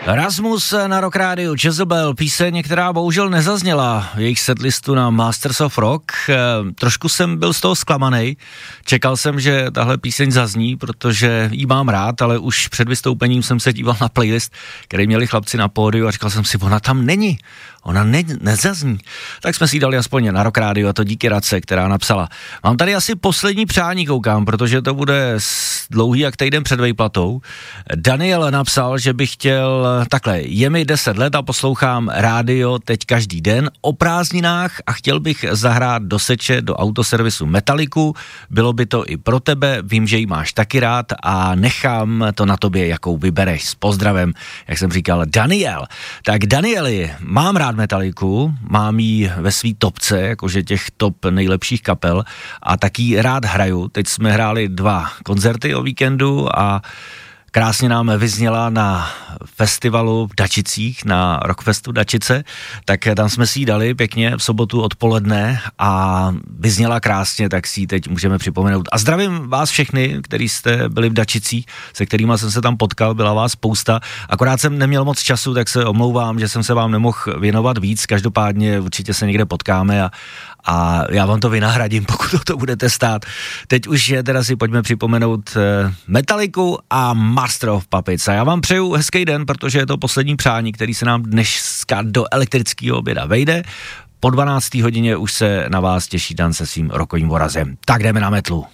Rasmus na Rock Rádiu, Jezebel, píseň, která bohužel nezazněla v jejich setlistu na Masters of Rock. Trošku jsem byl z toho zklamanej. Čekal jsem, že tahle píseň zazní, protože ji mám rád, ale už před vystoupením jsem se díval na playlist, který měli chlapci na pódiu a říkal jsem si, ona tam není. Ona nezazní. Tak jsme si ji dali aspoň na Rock Rádiu a to díky Radce, která napsala. Mám tady asi poslední přání, koukám, protože to bude dlouhý jak týden před vejplatou. Daniel napsal, že by chtěl takhle, je mi 10 let a poslouchám rádio teď každý den o prázdninách a chtěl bych zahrát do seče do autoservisu Metaliku. Bylo by to i pro tebe, vím, že ji máš taky rád a nechám to na tobě, jakou vybereš. S pozdravem, jak jsem říkal, Daniel. Tak Danieli, mám rád Metaliku, mám ji ve svý topce, jakože těch top nejlepších kapel a taky rád hraju. Teď jsme hráli 2 koncerty o víkendu a krásně nám vyzněla na festivalu v Dačicích, na Rockfestu Dačice, tak tam jsme si ji dali pěkně v sobotu odpoledne a vyzněla krásně, tak si ji teď můžeme připomenout. A zdravím vás všechny, kteří jste byli v Dačicích, se kterýma jsem se tam potkal, byla vás spousta, akorát jsem neměl moc času, tak se omlouvám, že jsem se vám nemohl věnovat víc, každopádně určitě se někde potkáme a já vám to vynahradím, pokud to budete stát. Teď už je teda si pojďme připomenout Metaliku a Master of Puppets. A já vám přeju hezký den, protože je to poslední přání, který se nám dneska do elektrického oběda vejde. Po 12. hodině už se na vás těší Dan se svým rokovým vorazem. Tak jdeme na metlu.